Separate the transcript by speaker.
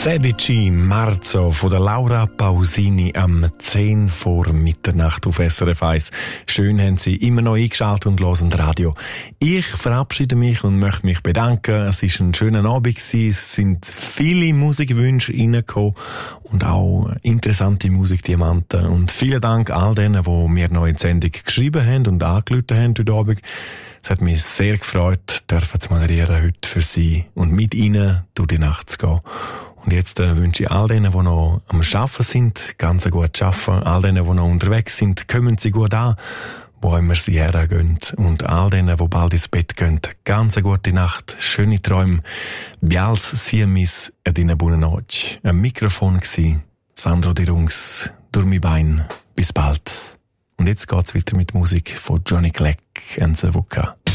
Speaker 1: 16. Marzo von der Laura Pausini am 10 vor Mitternacht auf SRF 1. Schön haben Sie immer noch eingeschaltet und hören Radio. Ich verabschiede mich und möchte mich bedanken. Es war ein schöner Abend gewesen. Es sind viele Musikwünsche reingekommen und auch interessante Musikdiamanten. Und vielen Dank all denen, die mir noch in die Sendung geschrieben haben und angerufen haben heute Abend. Es hat mich sehr gefreut, dürfen zu moderieren heute für Sie und mit Ihnen durch die Nacht zu gehen. Und jetzt wünsche ich all denen, die noch am Arbeiten sind, ganz gut arbeiten. All denen, die noch unterwegs sind, kommen Sie gut an, wo immer Sie hergehen. Und all denen, die bald ins Bett gehen, ganz gute Nacht, schöne Träume. Bials Siemis ed in buona noche. Am Mikrofon gsi Sandro Di Rungs, Durmi Bein. Bis bald. Und jetzt geht's weiter mit Musik von Johnny Clegg und Savuka.